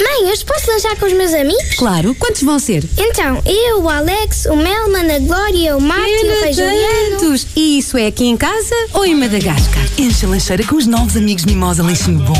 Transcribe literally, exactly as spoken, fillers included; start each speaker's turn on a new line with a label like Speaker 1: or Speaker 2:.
Speaker 1: Mãe, hoje posso lanchar com os meus amigos?
Speaker 2: Claro, quantos vão ser?
Speaker 1: Então, eu, o Alex, o Melman, a Glória, o Marco e o Rei Juliano.
Speaker 2: Tantos! E isso é aqui em casa ou em Madagascar?
Speaker 3: Enche a lancheira com os novos amigos Mimosa Lanchinho Bom.